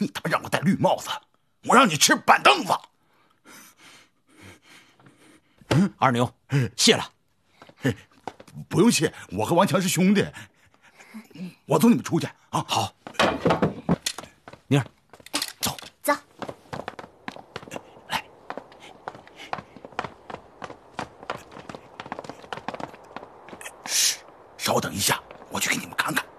你他妈让我戴绿帽子，我让你吃板凳子。 二牛，谢了。 不用谢，我和王强是兄弟。我送你们出去啊！ 好，宁儿，走。 走。 来，嘘，稍等一下，我去给你们看看。